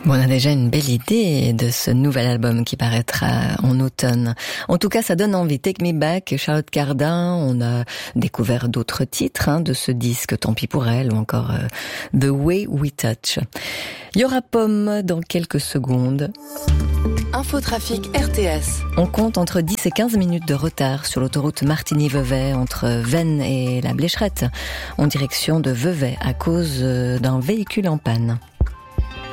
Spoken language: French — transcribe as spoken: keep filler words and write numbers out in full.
Bon, on a déjà une belle idée de ce nouvel album qui paraîtra en automne. En tout cas, ça donne envie. Take Me Back, Charlotte Cardin. On a découvert d'autres titres hein, de ce disque, Tant pis pour elle, ou encore euh, The Way We Touch. Il y aura Pomme dans quelques secondes. Infotrafic R T S. On compte entre dix et quinze minutes de retard sur l'autoroute Martigny-Vevey entre Veynes et la Blécherette, en direction de Vevey à cause d'un véhicule en panne.